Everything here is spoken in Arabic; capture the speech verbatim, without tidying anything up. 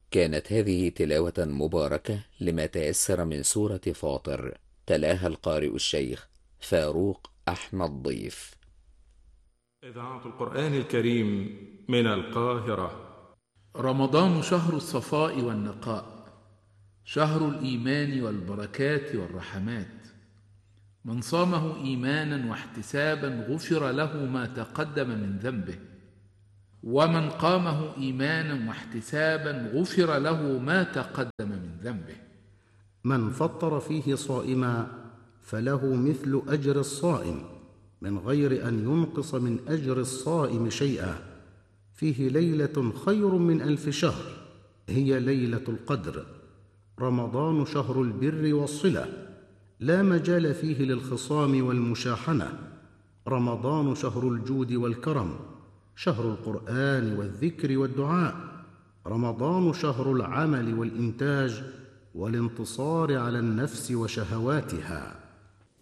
كانت هذه تلاوة مباركة لما تيسر من سورة فاطر، تلاها القارئ الشيخ فاروق أحمد ضيف. إذاعة القرآن الكريم من القاهرة. رمضان شهر الصفاء والنقاء، شهر الإيمان والبركات والرحمات. من صامه إيمانا واحتسابا غفر له ما تقدم من ذنبه، ومن قامه إيمانا واحتسابا غفر له ما تقدم من ذنبه. من فطر فيه صائما فله مثل أجر الصائم من غير أن ينقص من أجر الصائم شيئا. فيه ليلة خير من ألف شهر، هي ليلة القدر. رمضان شهر البر والصلة، لا مجال فيه للخصام والمشاحنة. رمضان شهر الجود والكرم، شهر القرآن والذكر والدعاء. رمضان شهر العمل والإنتاج والانتصار على النفس وشهواتها.